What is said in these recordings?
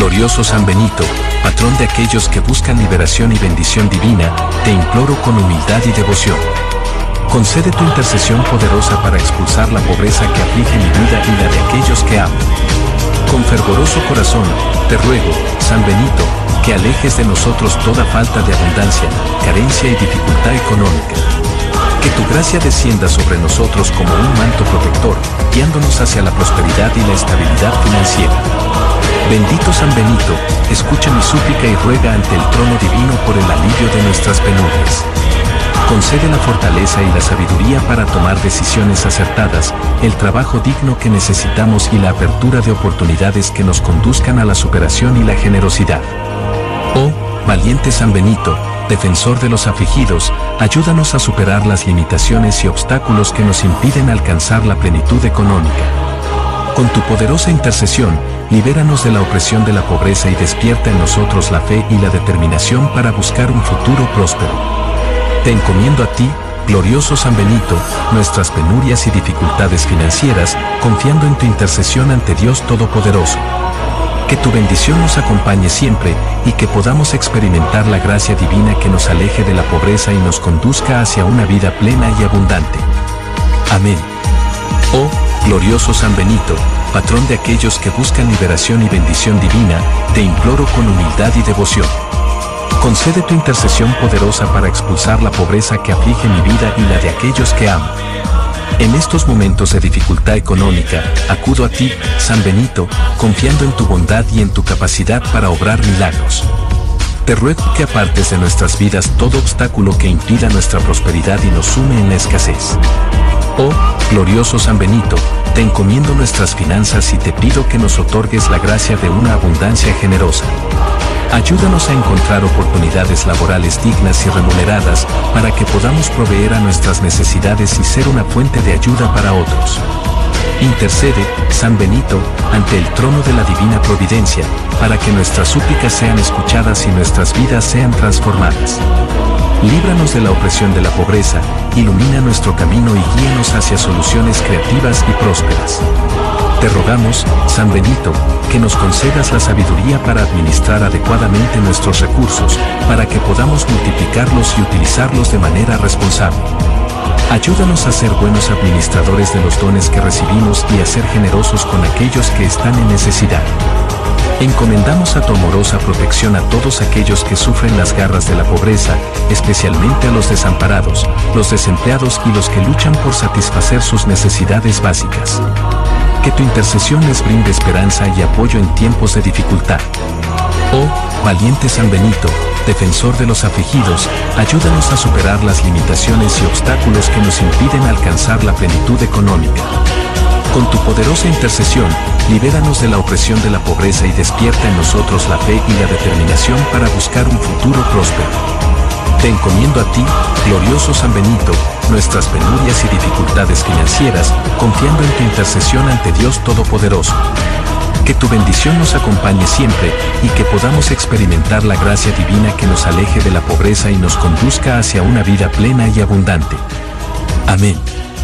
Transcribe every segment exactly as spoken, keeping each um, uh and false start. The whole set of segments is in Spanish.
glorioso San Benito, patrón de aquellos que buscan liberación y bendición divina, te imploro con humildad y devoción. Concede tu intercesión poderosa para expulsar la pobreza que aflige mi vida y la de aquellos que amo. Con fervoroso corazón, te ruego, San Benito, que alejes de nosotros toda falta de abundancia, carencia y dificultad económica. Que tu gracia descienda sobre nosotros como un manto protector, guiándonos hacia la prosperidad y la estabilidad financiera. Bendito San Benito, escucha mi súplica y ruega ante el trono divino por el alivio de nuestras penurias. Concede la fortaleza y la sabiduría para tomar decisiones acertadas, el trabajo digno que necesitamos y la apertura de oportunidades que nos conduzcan a la superación y la generosidad. Oh, valiente San Benito, defensor de los afligidos, ayúdanos a superar las limitaciones y obstáculos que nos impiden alcanzar la plenitud económica. Con tu poderosa intercesión, libéranos de la opresión de la pobreza y despierta en nosotros la fe y la determinación para buscar un futuro próspero. Te encomiendo a ti, glorioso San Benito, nuestras penurias y dificultades financieras, confiando en tu intercesión ante Dios Todopoderoso. Que tu bendición nos acompañe siempre y que podamos experimentar la gracia divina que nos aleje de la pobreza y nos conduzca hacia una vida plena y abundante. Amén. Oh, glorioso San Benito, patrón de aquellos que buscan liberación y bendición divina, te imploro con humildad y devoción. Concede tu intercesión poderosa para expulsar la pobreza que aflige mi vida y la de aquellos que amo. En estos momentos de dificultad económica, acudo a ti, San Benito, confiando en tu bondad y en tu capacidad para obrar milagros. Te ruego que apartes de nuestras vidas todo obstáculo que impida nuestra prosperidad y nos sume en la escasez. Oh, glorioso San Benito, te encomiendo nuestras finanzas y te pido que nos otorgues la gracia de una abundancia generosa. Ayúdanos a encontrar oportunidades laborales dignas y remuneradas para que podamos proveer a nuestras necesidades y ser una fuente de ayuda para otros. Intercede, San Benito, ante el trono de la divina providencia, para que nuestras súplicas sean escuchadas y nuestras vidas sean transformadas. Líbranos de la opresión de la pobreza, ilumina nuestro camino y guíanos hacia soluciones creativas y prósperas. Te rogamos, San Benito, que nos concedas la sabiduría para administrar adecuadamente nuestros recursos, para que podamos multiplicarlos y utilizarlos de manera responsable. Ayúdanos a ser buenos administradores de los dones que recibimos y a ser generosos con aquellos que están en necesidad. Encomendamos a tu amorosa protección a todos aquellos que sufren las garras de la pobreza, especialmente a los desamparados, los desempleados y los que luchan por satisfacer sus necesidades básicas. Que tu intercesión les brinde esperanza y apoyo en tiempos de dificultad. Oh, valiente San Benito, defensor de los afligidos, ayúdanos a superar las limitaciones y obstáculos que nos impiden alcanzar la plenitud económica. Con tu poderosa intercesión, libéranos de la opresión de la pobreza y despierta en nosotros la fe y la determinación para buscar un futuro próspero. Te encomiendo a ti, glorioso San Benito, nuestras penurias y dificultades financieras, confiando en tu intercesión ante Dios Todopoderoso. Que tu bendición nos acompañe siempre y que podamos experimentar la gracia divina que nos aleje de la pobreza y nos conduzca hacia una vida plena y abundante. Amén.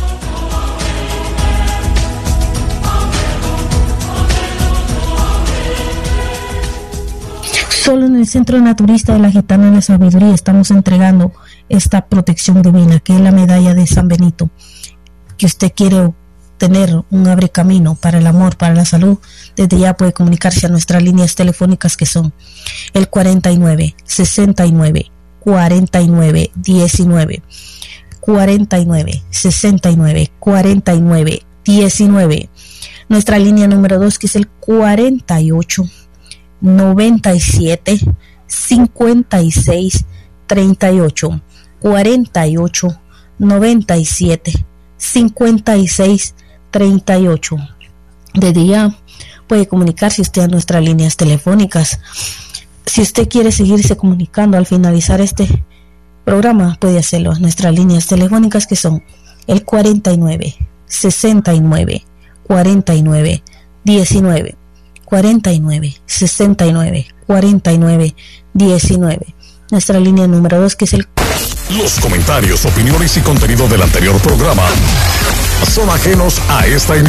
Solo en el Centro Naturista de la Gitana de la Sabiduría estamos entregando esta protección divina, que es la medalla de San Benito. Que usted quiere tener un abre camino para el amor, para la salud, desde ya puede comunicarse a nuestras líneas telefónicas, que son el cuarenta y nueve, sesenta y nueve, cuarenta y nueve, diecinueve, cuarenta y nueve, sesenta y nueve, cuarenta y nueve, diecinueve. Nuestra línea número dos, que es el cuarenta y ocho, noventa y siete, cincuenta y seis, treinta y ocho, cuarenta y ocho, noventa y siete, cincuenta y seis, treinta y ocho. Desde ya puede comunicarse usted a nuestras líneas telefónicas. Si usted quiere seguirse comunicando al finalizar este programa, puede hacerlo a nuestras líneas telefónicas, que son el cuarenta y nueve, sesenta y nueve, cuarenta y nueve, diecinueve, cuarenta y nueve, sesenta y nueve, cuarenta y nueve, diecinueve. Nuestra línea número dos, que es el... Los comentarios, opiniones y contenido del anterior programa son ajenos a esta emisión.